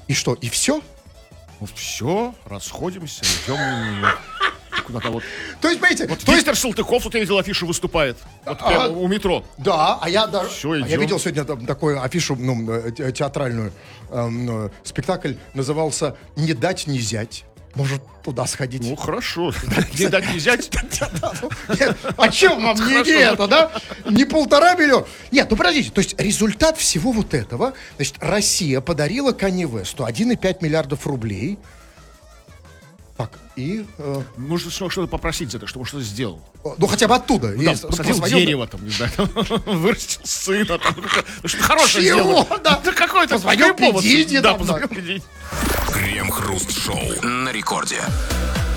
И что, и все? Ну, все, расходимся, идем куда-то вот. То есть, понимаете, Вот Виктор Салтыков, вот я видел, афишу выступает. Вот прямо у метро. Да, а я даже... Всё, я идём. видел сегодня такую афишу, театральную. Спектакль назывался «Не дать, не взять». Может, туда сходить? Ну, хорошо. Не дать, не взять. Нет, о чем вам не это, да? Не 1,5 миллиона. Нет, ну подождите, то есть результат всего вот этого, значит, Россия подарила Канье Весту 1,5 миллиардов рублей. Так, и... Нужно что-то попросить за это, чтобы он что-то сделал. ну, хотя бы оттуда. Да, И посадил позвонил- дерево, там, не знаю, вырастил сына, там, что-то хорошее Чего? сделал. Да. Да какой-то Позвонил какой повод? Педине, Да, там, позвонил да. Педине. Крем-хруст-шоу на рекорде.